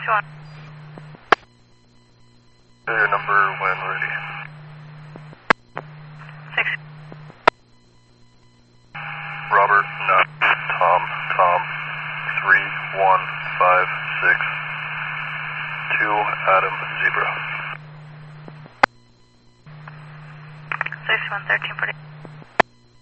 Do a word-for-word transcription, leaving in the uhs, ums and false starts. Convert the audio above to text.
one. Your number when ready. Six. Robert, nine, Tom, Tom, three, one, five, six, two, Adam, Zebra. Six one thirteen forty.